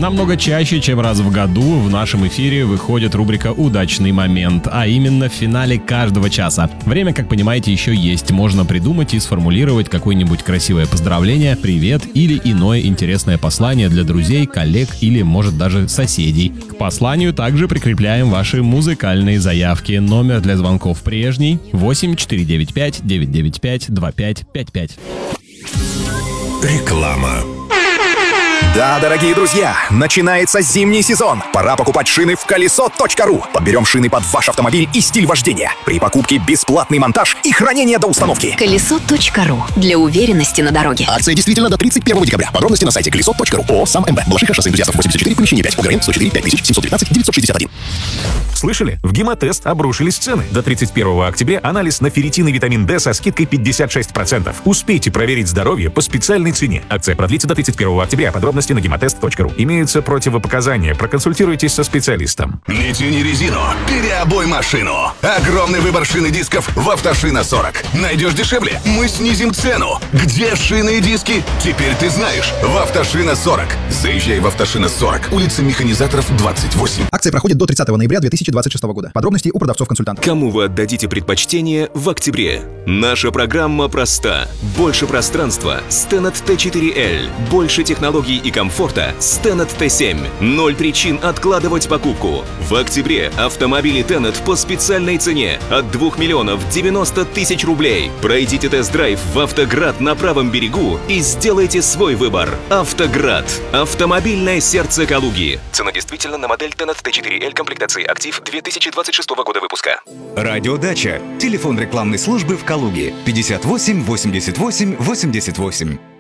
Намного чаще, чем раз в году, в нашем эфире выходит рубрика «Удачный момент», а именно в финале каждого часа. Время, как понимаете, еще есть. Можно придумать и сформулировать какое-нибудь красивое поздравление, привет или иное интересное послание для друзей, коллег или, может, даже соседей. К посланию также прикрепляем ваши музыкальные заявки. Номер для звонков прежний — 8 495 995 2555. Реклама. Да, дорогие друзья, начинается зимний сезон. Пора покупать шины в колесо.ру. Подберем шины под ваш автомобиль и стиль вождения. При покупке бесплатный монтаж и хранение до установки. Колесо.ру. Для уверенности на дороге. Акция действительно до 31 декабря. Подробности на сайте колесо.ру. ООО «Сам МБ». Балашиха, шоссе энтузиастов, 84, помещение 5. УГРН 104 5719 961. Слышали? В Гемотест обрушились цены. До 31 октября анализ на ферритин и витамин D со скидкой 56%. Успейте проверить здоровье по специальной цене. Акция продлится до 31 октября. Подробности на гемотест.ру. Имеются противопоказания. Проконсультируйтесь со специалистом. Не тяни резину, переобуй машину. Огромный выбор шин и дисков в «Автошина 40». Найдешь дешевле? Мы снизим цену. Где шины и диски? Теперь ты знаешь. В «Автошина 40». Заезжай в «Автошина 40». Улица Механизаторов, 28. Акция проходит до 30 ноября 2026 года. Подробности у продавцов-консультантов. Кому вы отдадите предпочтение в октябре? Наша программа проста. Больше пространства. Stannett T4L. Больше технологий и комфорта. Stannett T7. 0 причин откладывать покупку. В октябре автомобили Tennet по специальной цене от 2 миллионов 90 тысяч рублей. Пройдите тест-драйв в «Автоград» на правом берегу и сделайте свой выбор. «Автоград». Автомобильное сердце Калуги. Цена действительно на модель Tennet T4L комплектации «Актив» 2026 года выпуска. Радиодача. Телефон рекламной службы в Калуге. 58 88 88.